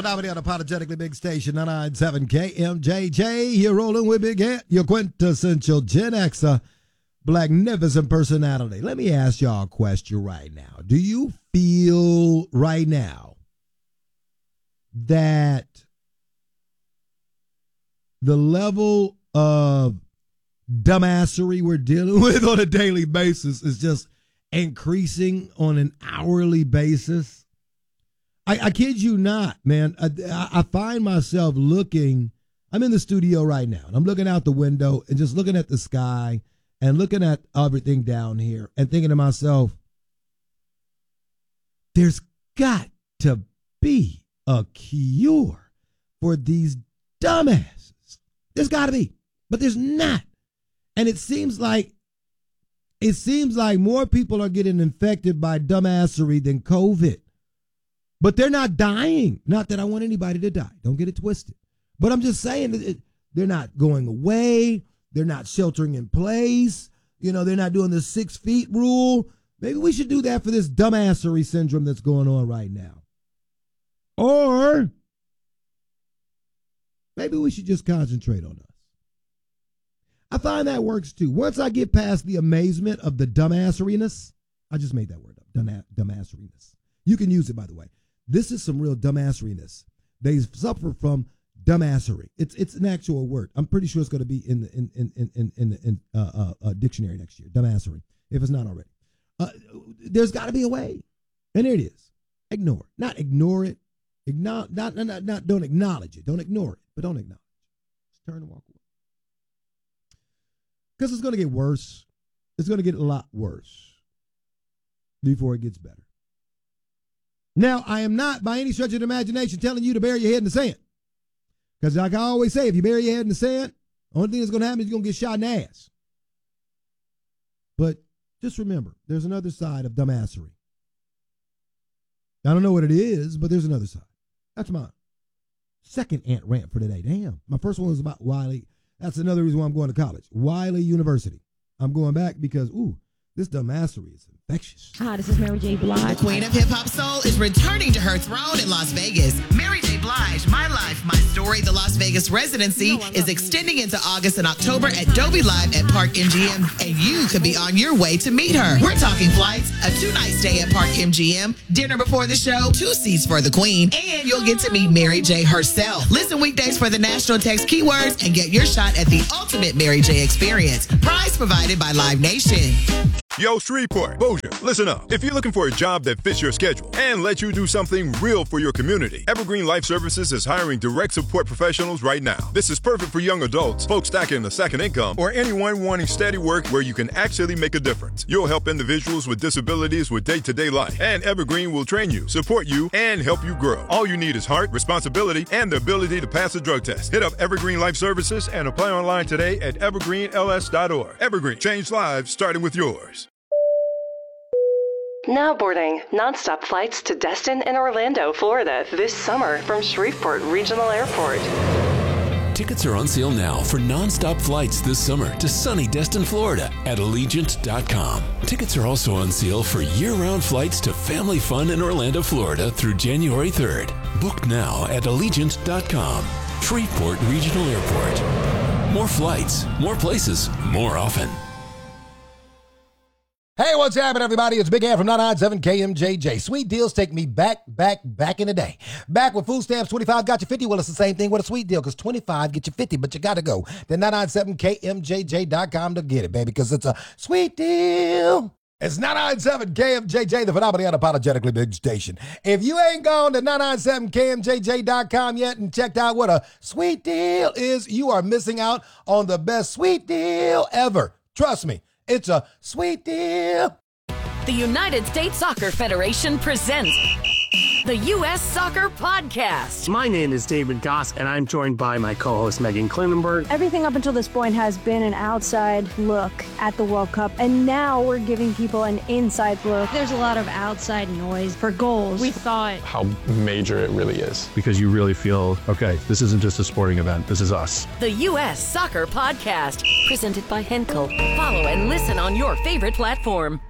phenomenal unapologetically big station, 997 KMJJ. You're rolling with Big Ant, your quintessential Gen Xer, magnificent personality. Let me ask y'all a question right now. Do you feel right now that the level of dumbassery we're dealing with on a daily basis is just increasing on an hourly basis? I kid you not, man. I find myself looking, I'm in the studio right now, and I'm looking out the window and just looking at the sky and looking at everything down here and thinking to myself, there's got to be a cure for these dumbasses. There's got to be, but there's not. And it seems like more people are getting infected by dumbassery than COVID. But they're not dying. Not that I want anybody to die. Don't get it twisted. But I'm just saying they're not going away. They're not sheltering in place. You know, they're not doing the 6 feet rule. Maybe we should do that for this dumbassery syndrome that's going on right now. Or maybe we should just concentrate on us. I find that works too. Once I get past the amazement of the dumbasseriness, I just made that word up, dumbasseriness. You can use it, by the way. This is some real dumbasseriness. They suffer from dumbassery. It's an actual word. I'm pretty sure it's going to be in the dictionary next year. Dumbassery, if it's not already. There's got to be a way, and there it is. Ignore it, not ignore it. Not don't acknowledge it. Don't ignore it, but don't acknowledge it. Just turn and walk away. Because it's going to get worse. It's going to get a lot worse before it gets better. Now, I am not by any stretch of the imagination telling you to bury your head in the sand. Because like I always say, if you bury your head in the sand, the only thing that's going to happen is you're going to get shot in the ass. But just remember, there's another side of dumbassery. I don't know what it is, but there's another side. That's my second ant rant for today. Damn. My first one was about Wiley. That's another reason why I'm going to college. Wiley University. I'm going back because, this dumbassery is infectious. Hi, this is Mary J. Blige. The queen of hip-hop soul is returning to her throne in Las Vegas. Mary J. Blige, My Life, My Story, the Las Vegas residency is extending into August and October at Dolby Live at Park MGM, and you could be on your way to meet her. We're talking flights, a 2-night stay at Park MGM, dinner before the show, 2 seats for the queen, and you'll get to meet Mary J. herself. Listen weekdays for the national text keywords and get your shot at the ultimate Mary J. experience. Prize provided by Live Nation. Yo, Shreveport, Bossier, listen up. If you're looking for a job that fits your schedule and lets you do something real for your community, Evergreen Life Services is hiring direct support professionals right now. This is perfect for young adults, folks stacking a second income, or anyone wanting steady work where you can actually make a difference. You'll help individuals with disabilities with day-to-day life, and Evergreen will train you, support you, and help you grow. All you need is heart, responsibility, and the ability to pass a drug test. Hit up Evergreen Life Services and apply online today at evergreenls.org. Evergreen, change lives starting with yours. Now boarding nonstop flights to Destin and Orlando, Florida this summer from Shreveport Regional Airport. Tickets are on sale now for nonstop flights this summer to sunny Destin, Florida at Allegiant.com. Tickets are also on sale for year-round flights to family fun in Orlando, Florida through January 3rd. Book now at Allegiant.com. Shreveport Regional Airport. More flights, more places, more often. Hey, what's happening, everybody? It's Big Ant from 997 KMJJ. Sweet deals take me back in the day. Back with food stamps, 25 got you 50. Well, it's the same thing with a sweet deal because 25 get you 50, but you got to go to 997KMJJ.com to get it, baby, because it's a sweet deal. It's 997 KMJJ, the phenomenally unapologetically big station. If you ain't gone to 997KMJJ.com yet and checked out what a sweet deal is, you are missing out on the best sweet deal ever. Trust me. It's a sweet deal. The United States Soccer Federation presents the U.S. Soccer Podcast. My name is David Goss, and I'm joined by my co-host, Megan Klinenberg. Everything up until this point has been an outside look at the World Cup, and now we're giving people an inside look. There's a lot of outside noise for goals. We thought how major it really is. Because you really feel, okay, this isn't just a sporting event, this is us. The U.S. Soccer Podcast, presented by Henkel. Follow and listen on your favorite platform.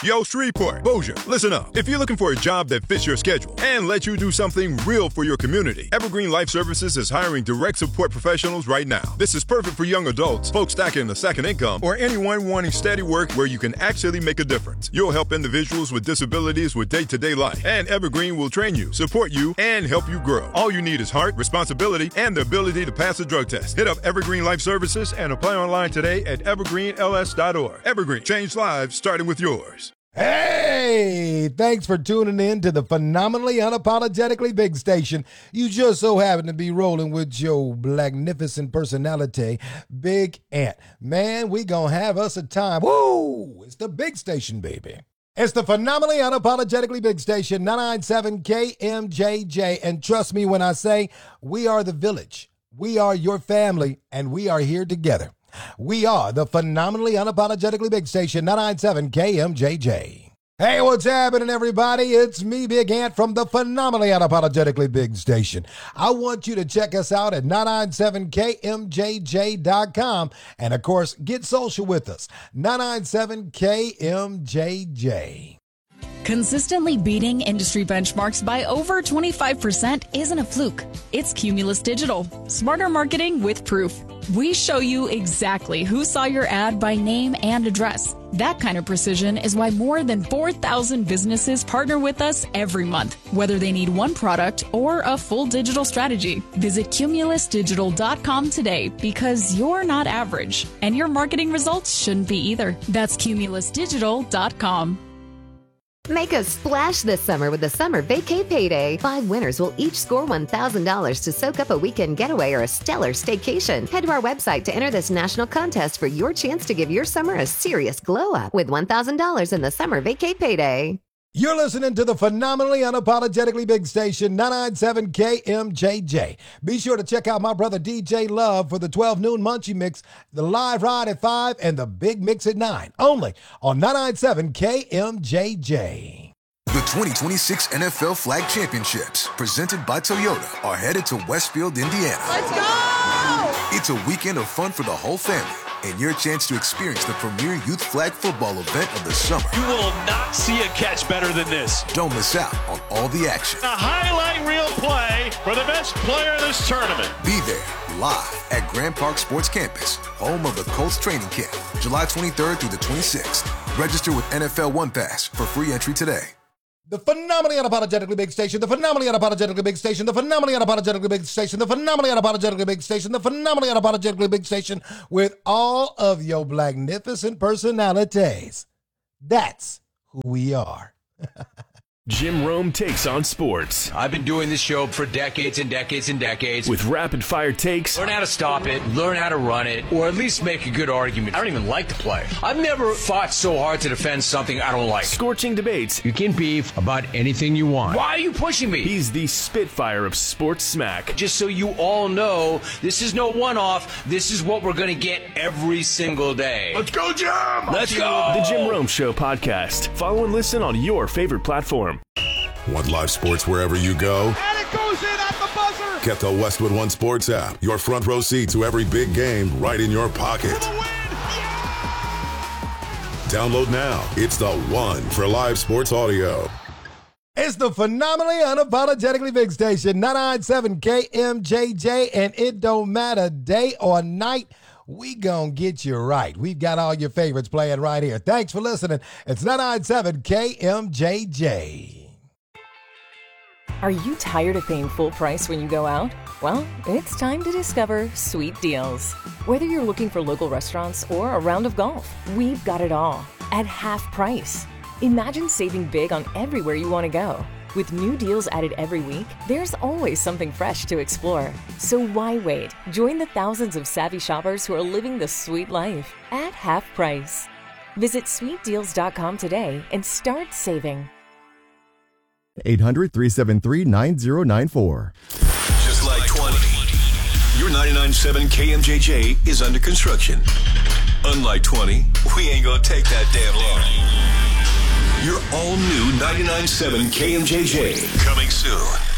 Yo, Shreveport, Bossier, listen up. If you're looking for a job that fits your schedule and lets you do something real for your community, Evergreen Life Services is hiring direct support professionals right now. This is perfect for young adults, folks stacking a second income, or anyone wanting steady work where you can actually make a difference. You'll help individuals with disabilities with day-to-day life, and Evergreen will train you, support you, and help you grow. All you need is heart, responsibility, and the ability to pass a drug test. Hit up Evergreen Life Services and apply online today at evergreenls.org. Evergreen, change lives, starting with yours. Hey, thanks for tuning in to the phenomenally unapologetically big station. You just so happen to be rolling with your magnificent personality, Big Ant. Man, we gonna have us a time. Woo! It's the big station, baby. It's the phenomenally unapologetically big station, 997 KMJJ. And trust me when I say we are the village. We are your family, and we are here together. We are the phenomenally unapologetically big station, 997 KMJJ. Hey, what's happening, everybody? It's me, Big Ant, from the phenomenally unapologetically big station. I want you to check us out at 997KMJJ.com. And, of course, get social with us, 997KMJJ. Consistently beating industry benchmarks by over 25% isn't a fluke. It's Cumulus Digital. Smarter marketing with proof. We show you exactly who saw your ad by name and address. That kind of precision is why more than 4,000 businesses partner with us every month, whether they need one product or a full digital strategy. Visit cumulusdigital.com today because you're not average, and your marketing results shouldn't be either. That's cumulusdigital.com. Make a splash this summer with the Summer Vacay Payday. 5 winners will each score $1,000 to soak up a weekend getaway or a stellar staycation. Head to our website to enter this national contest for your chance to give your summer a serious glow up with $1,000 in the Summer Vacay Payday. You're listening to the phenomenally unapologetically big station, 997 KMJJ. Be sure to check out my brother DJ Love for the 12 noon Munchie Mix, the live ride at 5, and the big mix at 9. Only on 997 KMJJ. The 2026 NFL Flag Championships, presented by Toyota, are headed to Westfield, Indiana. Let's go! It's a weekend of fun for the whole family, and your chance to experience the premier youth flag football event of the summer. You will not see a catch better than this. Don't miss out on all the action. A highlight reel play for the best player in this tournament. Be there live at Grand Park Sports Campus, home of the Colts training camp, July 23rd through the 26th. Register with NFL One Pass for free entry today. The phenomenally unapologetically big station, the phenomenally unapologetically big station, the phenomenally unapologetically big station, the phenomenally unapologetically big station, the phenomenally unapologetically big station with all of your magnificent personalities. That's who we are. Jim Rome takes on sports. I've been doing this show for decades and decades and decades. With rapid-fire takes. Learn how to stop it, learn how to run it, or at least make a good argument. I don't even like to play. I've never fought so hard to defend something I don't like. Scorching debates. You can beef about anything you want. Why are you pushing me? He's the Spitfire of sports smack. Just so you all know, this is no one-off. This is what we're going to get every single day. Let's go, Jim! Let's go! The Jim Rome Show podcast. Follow and listen on your favorite platform. Want live sports wherever you go? And it goes in at the buzzer! Get the Westwood One Sports app. Your front row seat to every big game right in your pocket. Download now. It's the one for live sports audio. It's the phenomenally unapologetically big station, 997 KMJJ, and it don't matter day or night. We gonna get you right. We've got all your favorites playing right here. Thanks for listening. It's 997 KMJJ. Are you tired of paying full price when you go out? Well, it's time to discover Sweet Deals. Whether you're looking for local restaurants or a round of golf, we've got it all at half price. Imagine saving big on everywhere you want to go. With new deals added every week, there's always something fresh to explore. So why wait? Join the thousands of savvy shoppers who are living the sweet life at half price. Visit sweetdeals.com today and start saving. 800-373-9094. Just like 20. Your 99.7 KMJJ is under construction. Unlike 20, we ain't gonna take that damn long. Your all-new 99.7 KMJJ. Coming soon.